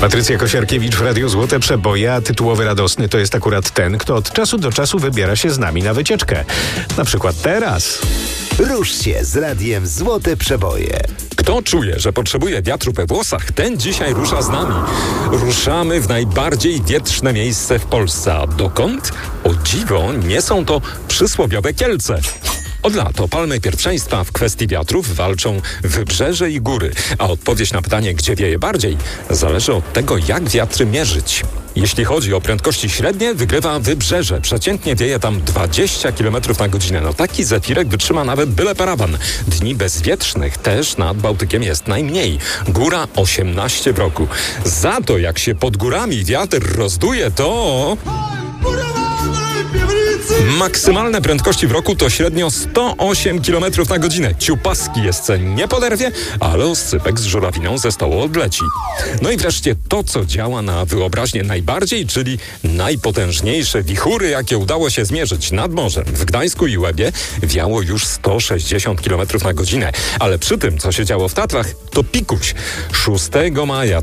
Patrycja Kosiarkiewicz w Radiu Złote Przeboje, a tytułowy radosny to jest akurat ten, kto od czasu do czasu wybiera się z nami na wycieczkę. Na przykład teraz. Rusz się z Radiem Złote Przeboje. Kto czuje, że potrzebuje wiatru we włosach, ten dzisiaj rusza z nami. Ruszamy w najbardziej wietrzne miejsce w Polsce. A dokąd? O dziwo, nie są to przysłowiowe Kielce. Od lat o palmę pierwszeństwa w kwestii wiatrów walczą wybrzeże i góry, a odpowiedź na pytanie, gdzie wieje bardziej, zależy od tego, jak wiatry mierzyć. Jeśli chodzi o prędkości średnie, wygrywa wybrzeże. Przeciętnie wieje tam 20 km na godzinę. No taki zefirek wytrzyma nawet byle parawan. Dni bezwietrznych też nad Bałtykiem jest najmniej. Góra 18 w roku. Za to jak się pod górami wiatr rozduje, to... Maksymalne prędkości w roku to średnio 108 km na godzinę. Ciupaski jeszcze nie poderwie, ale oscypek z żurawiną ze stołu odleci. No i wreszcie to, co działa na wyobraźnię najbardziej, czyli najpotężniejsze wichury, jakie udało się zmierzyć nad morzem. W Gdańsku i Łebie wiało już 160 km na godzinę. Ale przy tym, co się działo w Tatrach, to pikuś. 6 maja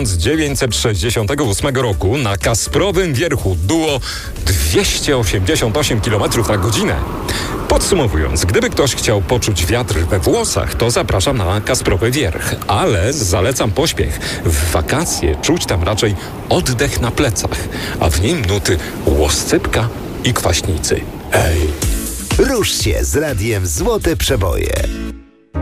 1968 roku na Kasprowym Wierchu duło 288 km na godzinę. Podsumowując, gdyby ktoś chciał poczuć wiatr we włosach, to zapraszam na Kasprowy Wierch, ale zalecam pośpiech. W wakacje czuć tam raczej oddech na plecach, a w nim nuty łoscypka i kwaśnicy. Ej! Rusz się z Radiem Złote Przeboje.